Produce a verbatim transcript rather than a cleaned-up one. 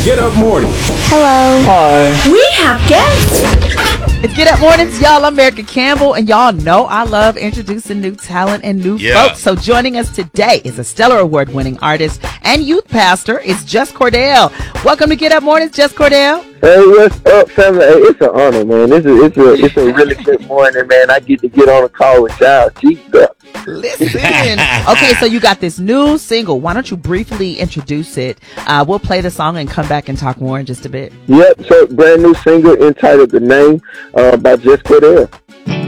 Get Up Morning. Hello. Hi. We have guests. It's Get Up Mornings, y'all. I'm Erica Campbell, and y'all know I love introducing new talent and new Yeah. folks. So joining us today is a Stellar Award-winning artist and youth pastor. It's Jess Cordell. Welcome to Get Up Mornings, Jess Cordell. Hey, what's up, family? Hey, it's an honor, man. It's a, it's a, it's a really good morning, man. I get to get on a call with y'all. Jesus. Listen. Okay, so you got this new single. Why don't you briefly introduce it? Uh, we'll play the song and come back and talk more in just a bit. Yep, so brand new single entitled The Name uh, by Jess Cordell.